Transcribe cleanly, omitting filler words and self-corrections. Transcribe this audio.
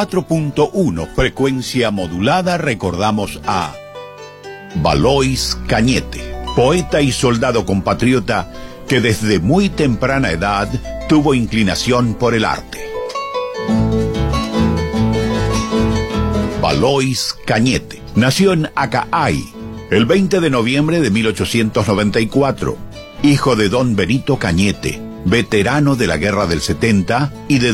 4.1 frecuencia modulada recordamos a Valois Cañete, poeta y soldado compatriota que desde muy temprana edad tuvo inclinación por el arte. Valois Cañete nació en Acaay el 20 de noviembre de 1894, hijo de don Benito Cañete, veterano de la Guerra del 70 y de